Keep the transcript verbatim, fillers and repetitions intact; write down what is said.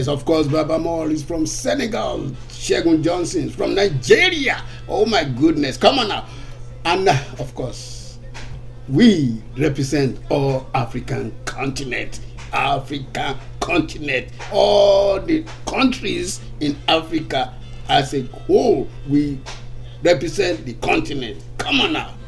of course, Baba Mall is from Senegal. Shegun Johnson is from Nigeria. Oh my goodness, come on now. And uh, of course, we represent all African continent. African continent. All the countries in Africa as a whole, we represent the continent. Come on now.